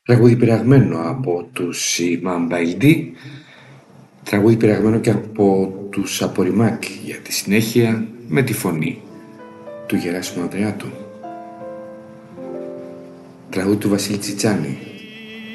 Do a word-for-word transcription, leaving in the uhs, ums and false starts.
Τραγούδι πειραγμένο από τους Imam Baildi, τραγούδι πειραγμένο και από τους Απορριμάκ για τη συνέχεια με τη φωνή του Γεράσιμου Ανδρεάτου. Τραγούδι του Βασίλη Τσιτσάνη.